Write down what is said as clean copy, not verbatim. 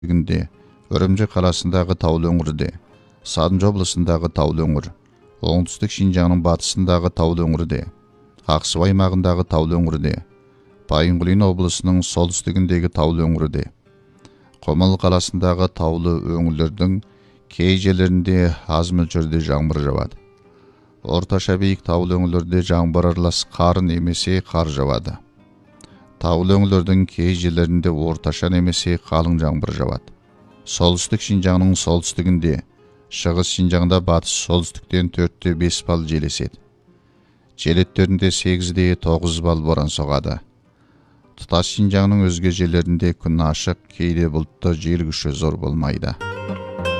солтүстігінде, Үрімжі қаласындағы таулы өңірде, Садынж облысындағы таулы өңір, оңтүстік Шинжаңның батысындағы таулы өңірде, Ақсу аймағындағы таулы өңірде, Байынғұлин облысының солтүстігіндегі таулы өңірде, Қомал қаласындағы таулы өңірлердің кей жерлерінде аз мөлшерде жаңбыр жауады. Орташа биік таулы өңірлерде жаңбыр аралас қар немесе қар жауады. Таулы өңірлердің кей жерлерінде орташа немесе қалың жаңбыр жауады. Солтүстік Шинжаңның солтүстігінде, шығыс Шинжаңда батыс солтүстіктен 4-5 балл жел еседі. Желеттерінде 8-9 балл боран соғады. Тұтас Шинжаңның өзге жерлерінде күн ашық, кейде бұлтты, жел күші зор болмайды.